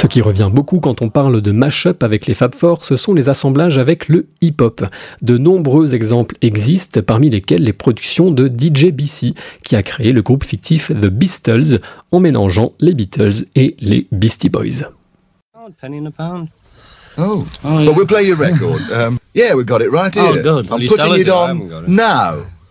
Ce qui revient beaucoup quand on parle de mash-up avec les Fab Four, ce sont les assemblages avec le hip-hop. De nombreux exemples existent, parmi lesquels les productions de DJ BC, qui a créé le groupe fictif The Beastles en mélangeant les Beatles et les Beastie Boys. Penny in a pound. Oh, yeah. Well, we'll play your record. Yeah, we got it right here. Oh, good. I'm Will you putting sell it it? I on haven't got it. now.